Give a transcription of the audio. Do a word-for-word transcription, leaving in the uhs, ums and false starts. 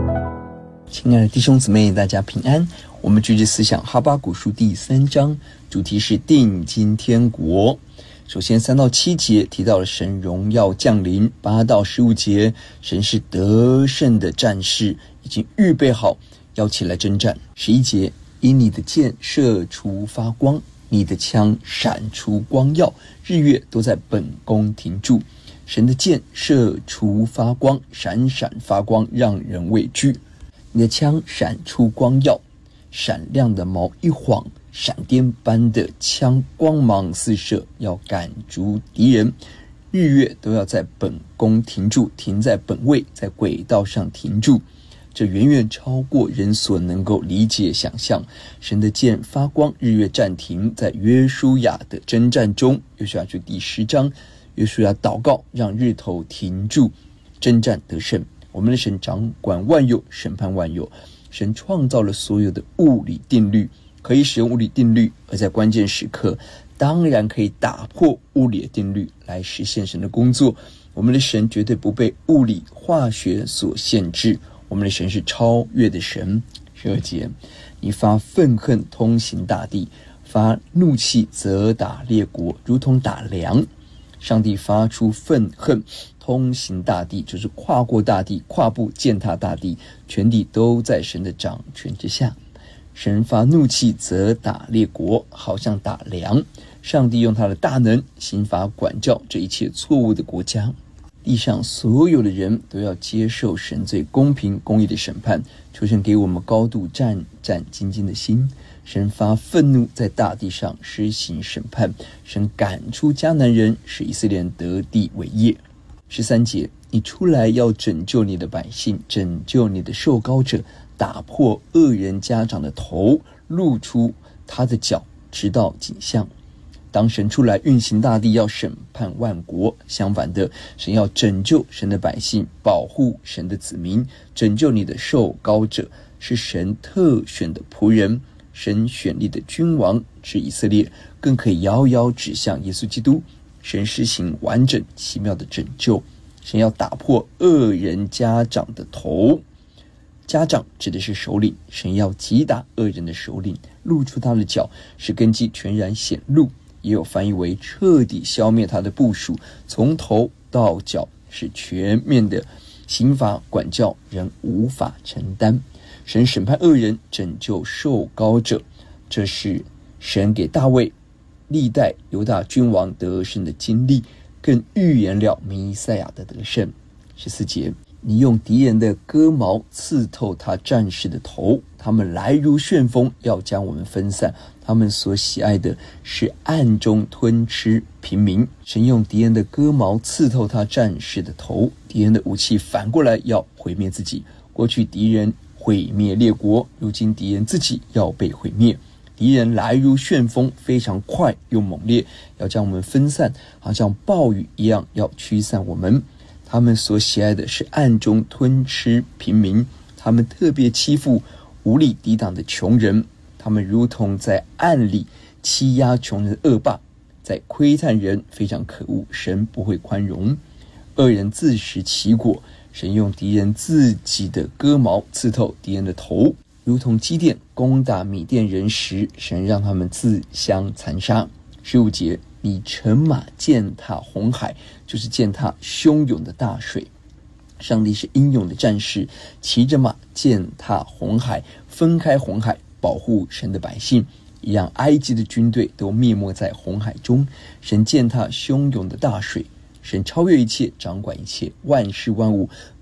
亲爱的弟兄姊妹，大家平安。我们继续思想哈巴谷书第三章，主题是定睛天国。首先三到七节提到了神荣耀降临，八到十五节神是得胜的战士，已经预备好要起来征战。十一节，因你的箭射出发光，你的枪闪出光耀，日月都在本宫停住。神的箭射出发光，闪闪发光，让人畏惧。你的枪闪出光耀，闪亮的矛一晃，闪电般的枪光芒四射，要赶逐敌人。日月都要在本宫停住，停在本位，在轨道上停住。这远远超过人所能够理解想象。神的箭发光，日月暂停。在约书亚的征战中，约书亚书第十章，约书亚祷告让日头停住，征战得胜。我们的神掌管万有，审判万有。神创造了所有的物理定律，可以使用物理定律，而在关键时刻当然可以打破物理的定律来实现神的工作。我们的神绝对不被物理化学所限制，我们的神是超越的神。十二节，你发愤恨通行大地，发怒气责打列国，如同打粮。上帝发出愤恨通行大地，就是跨过大地，跨步践踏大地，全地都在神的掌权之下。神发怒气责打列国，好像打粮。上帝用他的大能刑罚管教这一切错误的国家。地上所有的人都要接受神最公平公义的审判，求神给我们高度战战兢兢的心。神发愤怒在大地上施行审判，神赶出迦南人，使以色列人得地为业。十三节，你出来要拯救你的百姓，拯救你的受膏者，打破恶人家长的头，露出他的脚，直到颈项。当神出来运行大地，要审判万国。相反的，神要拯救神的百姓，保护神的子民。拯救你的受膏者是神特选的仆人，神选立的君王是以色列，更可以遥遥指向耶稣基督。神施行完整奇妙的拯救。神要打破恶人家长的头，家长指的是首领，神要击打恶人的首领，露出他的脚，使根基全然显露。也有翻译为彻底消灭他的部属，从头到脚是全面的刑罚管教，人无法承担。神审判恶人，拯救受膏者，这是神给大卫历代犹大君王得胜的经历，更预言了弥赛亚的得胜。十四节，你用敌人的戈矛刺透他战士的头，他们来如旋风，要将我们分散。他们所喜爱的是暗中吞吃平民。神用敌人的戈矛刺透他战士的头，敌人的武器反过来要毁灭自己。过去敌人毁灭列国，如今敌人自己要被毁灭。敌人来如旋风，非常快又猛烈，要将我们分散，好像暴雨一样要驱散我们。他们所喜爱的是暗中吞吃平民，他们特别欺负无力抵挡的穷人，他们如同在暗里欺压穷人的恶霸，在窥探人，非常可恶，神不会宽容。恶人自食其果，神用敌人自己的戈矛刺透敌人的头，如同基甸攻打米甸人时，神让他们自相残杀。十五节，你乘马践踏红海，就是践踏汹涌的大水。上帝是英勇的战士，骑着马践踏红海，分开红海，保护神的百姓，也让埃及的军队都灭没在红海中。神践踏汹涌的大水，神超越一切，掌管一切，万事万物